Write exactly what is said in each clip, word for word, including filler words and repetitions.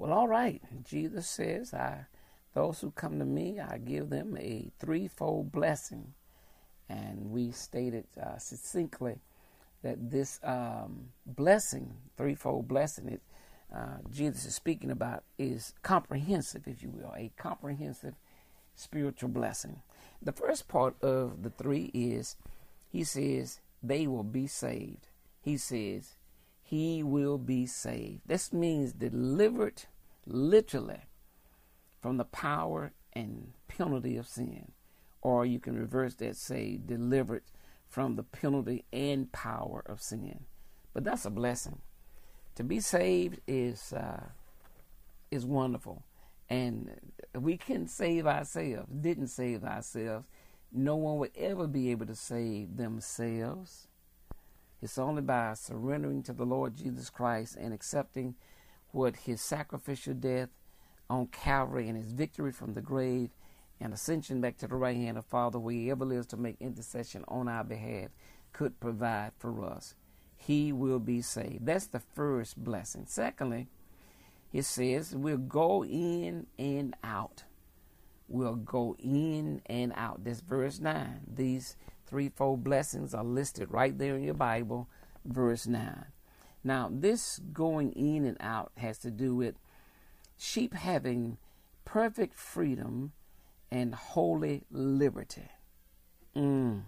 Well, all right. Jesus says, I, those who come to me, I give them a threefold blessing. And we stated uh, succinctly that this um, blessing, threefold blessing, it, uh, Jesus is speaking about is comprehensive, if you will, a comprehensive spiritual blessing. The first part of the three is, he says, they will be saved. He says, he will be saved. This means delivered literally from the power and penalty of sin. Or you can reverse that, say, delivered from the penalty and power of sin. But that's a blessing. To be saved is uh, is wonderful. And we couldn't save ourselves, didn't save ourselves. No one would ever be able to save themselves. It's only by surrendering to the Lord Jesus Christ and accepting what his sacrificial death on Calvary and his victory from the grave and ascension back to the right hand of Father, where he ever lives to make intercession on our behalf, could provide for us. He will be saved. That's the first blessing. Secondly, it says we'll go in and out. We'll go in and out. That's verse nine. These threefold blessings are listed right there in your Bible, verse nine. Now, this going in and out has to do with sheep having perfect freedom and holy liberty. Mm.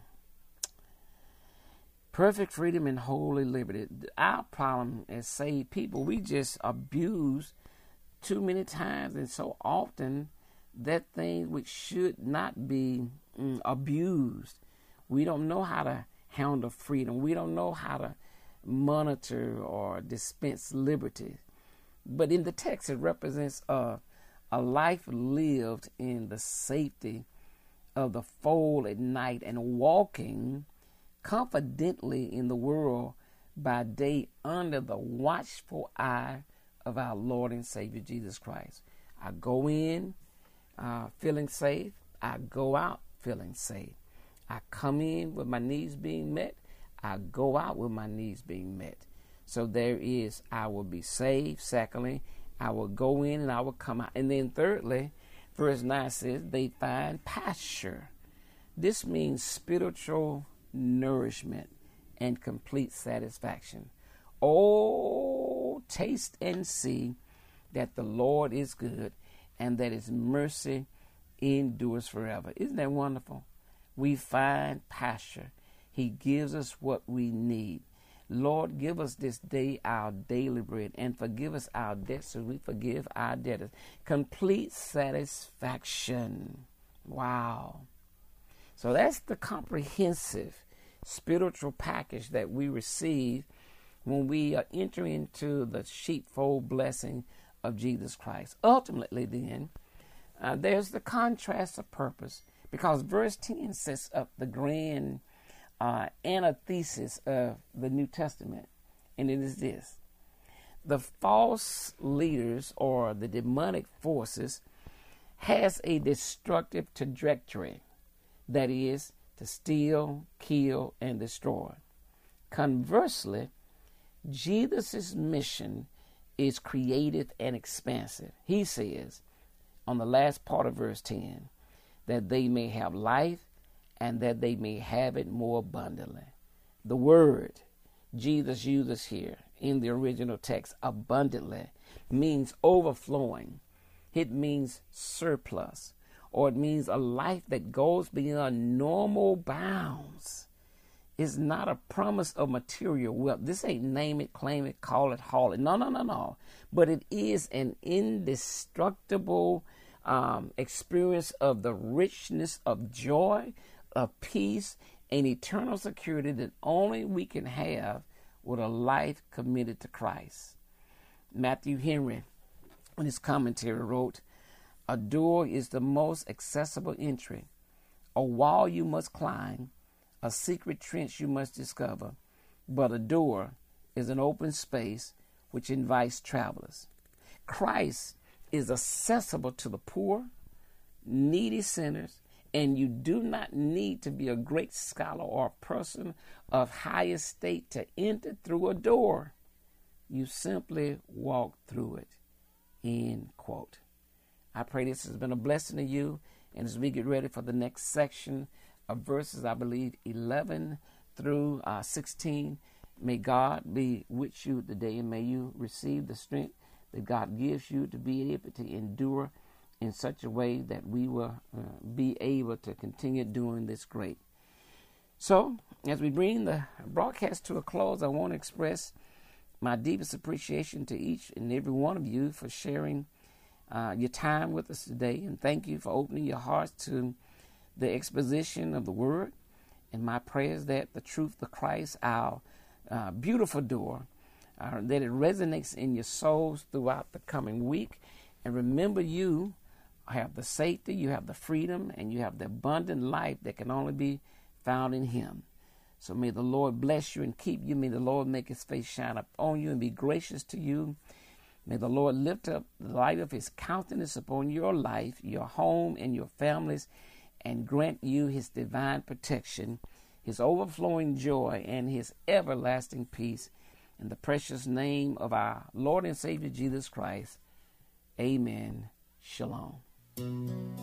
Perfect freedom and holy liberty. Our problem as saved people, we just abuse too many times and so often that thing which should not be mm, abused. We don't know how to handle freedom. We don't know how to monitor or dispense liberty. But in the text, it represents a, a life lived in the safety of the fold at night and walking confidently in the world by day under the watchful eye of our Lord and Savior Jesus Christ. I go in uh, feeling safe. I go out feeling safe. I come in with my needs being met. I go out with my needs being met. So there is, I will be saved. Secondly, I will go in and I will come out. And then thirdly, verse nine says, they find pasture. This means spiritual nourishment and complete satisfaction. Oh, taste and see that the Lord is good and that his mercy endures forever. Isn't that wonderful? We find pasture. He gives us what we need. Lord, give us this day our daily bread and forgive us our debts as we forgive our debtors. Complete satisfaction. Wow. So that's the comprehensive spiritual package that we receive when we are entering into the sheepfold blessing of Jesus Christ. Ultimately, then, uh, there's the contrast of purpose, because verse ten sets up the grand uh, antithesis of the New Testament, and it is this. The false leaders or the demonic forces has a destructive trajectory, that is, to steal, kill, and destroy. Conversely, Jesus' mission is creative and expansive. He says, on the last part of verse ten, that they may have life and that they may have it more abundantly. The word Jesus uses here in the original text, abundantly, means overflowing. It means surplus, or it means a life that goes beyond normal bounds. It's not a promise of material wealth. This ain't name it, claim it, call it, haul it. No, no, no, no. But it is an indestructible um, experience of the richness of joy, of peace, and eternal security that only we can have with a life committed to Christ. Matthew Henry, in his commentary, wrote, a door is the most accessible entry, a wall you must climb, a secret trench you must discover, but a door is an open space which invites travelers. Christ is accessible to the poor, needy sinners, and you do not need to be a great scholar or a person of high estate to enter through a door. You simply walk through it. End quote. I pray this has been a blessing to you. And as we get ready for the next section of verses, I believe eleven through uh, sixteen, may God be with you today, and may you receive the strength that God gives you to be able to endure in such a way that we will uh, be able to continue doing this great. So, as we bring the broadcast to a close, I want to express my deepest appreciation to each and every one of you for sharing uh, your time with us today. And thank you for opening your hearts to the exposition of the Word. And my prayer is that the truth of Christ, our uh, beautiful door, uh, that it resonates in your souls throughout the coming week. And remember, you have the safety, you have the freedom, and you have the abundant life that can only be found in Him. So may the Lord bless you and keep you. May the Lord make His face shine upon you and be gracious to you. May the Lord lift up the light of His countenance upon your life, your home, and your families, and grant you His divine protection, His overflowing joy, and His everlasting peace. In the precious name of our Lord and Savior Jesus Christ, amen. Shalom.